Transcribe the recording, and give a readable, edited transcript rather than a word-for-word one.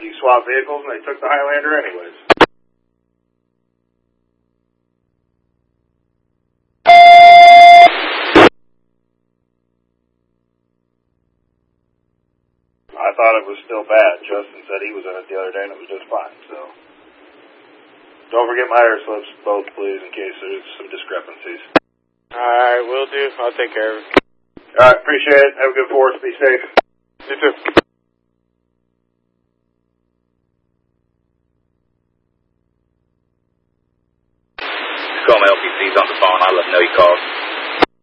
You swapped vehicles and they took the Highlander anyways. I thought it was still bad. Justin said he was in it the other day and it was just fine, so. Don't forget my air slips both, please, in case there's some discrepancies. Alright, will do. I'll take care of it. Alright, appreciate it. Have a good 4th. Be safe. You too. Call my LPC's on the phone. I'll let them know you called.